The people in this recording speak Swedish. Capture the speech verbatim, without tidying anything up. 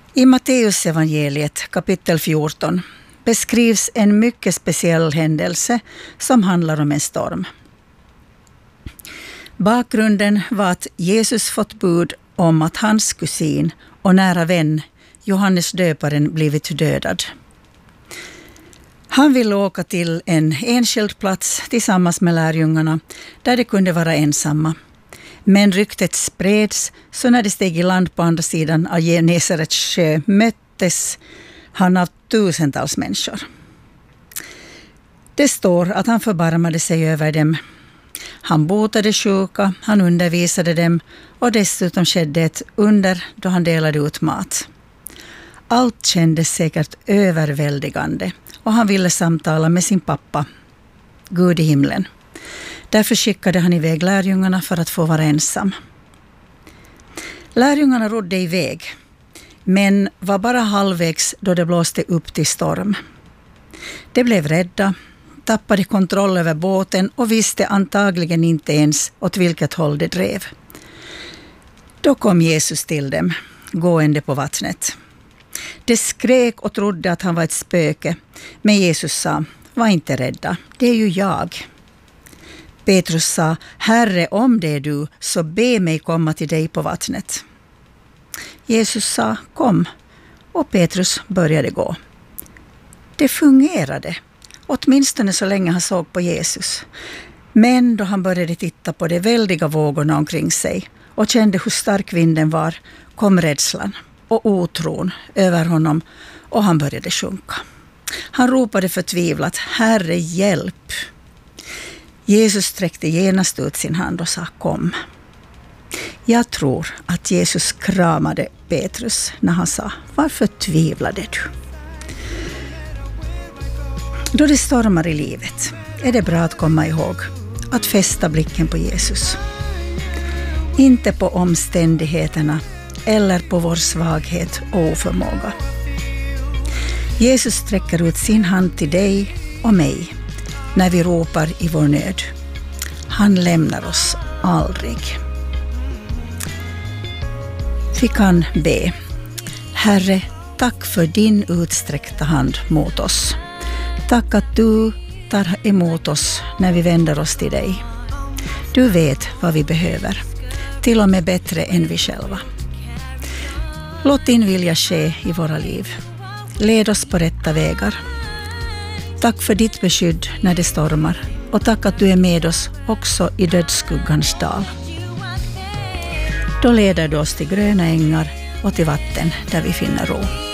I Matteus evangeliet kapitel fjorton beskrivs en mycket speciell händelse som handlar om en storm. Bakgrunden var att Jesus fått bud om att hans kusin och nära vän Johannes döparen blivit dödad. Han ville åka till en enskild plats tillsammans med lärjungarna där de kunde vara ensamma. Men ryktet spreds, så när de steg i land på andra sidan av Genesarets sjö möttes han av tusentals människor. Det står att han förbarmade sig över dem. Han botade sjuka, han undervisade dem och dessutom skedde ett under då han delade ut mat. Allt kändes säkert överväldigande och han ville samtala med sin pappa, Gud i himlen. Därför skickade han iväg lärjungarna för att få vara ensam. Lärjungarna rodde iväg, men var bara halvvägs då det blåste upp till storm. De blev rädda, tappade kontroll över båten och visste antagligen inte ens åt vilket håll de drev. Då kom Jesus till dem, gående på vattnet. De skrek och trodde att han var ett spöke, men Jesus sa: var inte rädda, det är ju jag. Petrus sa: Herre, om det är du, så be mig komma till dig på vattnet. Jesus sa: kom, och Petrus började gå. Det fungerade, åtminstone så länge han såg på Jesus. Men då han började titta på de väldiga vågorna omkring sig och kände hur stark vinden var, kom rädslan och otron över honom och han började sjunka. Han ropade förtvivlat: Herre, hjälp! Jesus sträckte genast ut sin hand och sa: kom. Jag tror att Jesus kramade Petrus när han sa: varför tvivlade du? Då det stormar i livet är det bra att komma ihåg att fästa blicken på Jesus. Inte på omständigheterna eller på vår svaghet och oförmåga. Jesus sträcker ut sin hand till dig och mig när vi ropar i vår nöd. Han lämnar oss aldrig. Vi kan be: Herre, tack för din utsträckta hand mot oss. Tack att du tar emot oss när vi vänder oss till dig. Du vet vad vi behöver, till och med bättre än vi själva. Låt din vilja ske i våra liv. Led oss på rätta vägar. Tack för ditt beskydd när det stormar och tack att du är med oss också i dödsskuggans dal. Då leder du oss till gröna ängar och till vatten där vi finner ro.